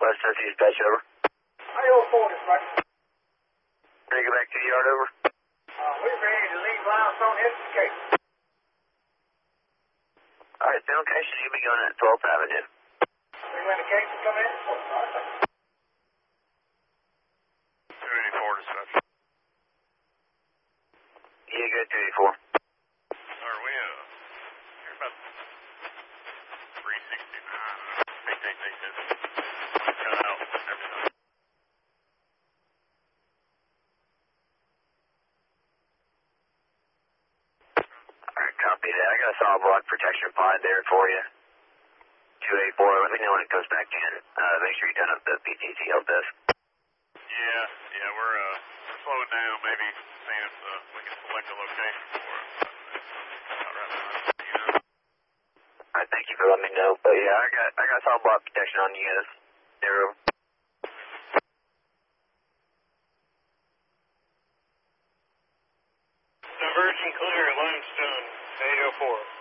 West Tennessee dispatch, over. 304 dispatch. Ready to go back to the yard, over. We're ready to leave Limestone head to Cape. Alright, then okay, so you'll be going at 12th Avenue. We when the Cape come in? 284 dispatch. Yeah, go 284. Are we, you're about 369. Cut out everything. Alright, copy that. I got a solid block protection pod there for you. 284, let me know when it goes back in. Make sure you done up the PTC help desk. Yeah, we're slowing down, maybe seeing if we can select a location for it. Alright, thank you for letting me know. But yeah, I got solid block protection on you guys. 0. Diversion clear, Limestone, 804.